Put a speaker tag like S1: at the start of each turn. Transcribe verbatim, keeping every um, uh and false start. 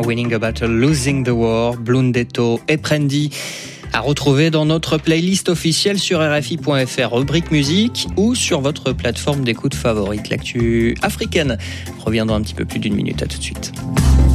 S1: Winning a Battle, Losing the War, Blundetto et Prendy. À retrouver dans notre playlist officielle sur R F I point F R, rubrique musique, ou sur votre plateforme d'écoute favorite. L'actu africaine revient dans un petit peu plus d'une minute. À tout de suite.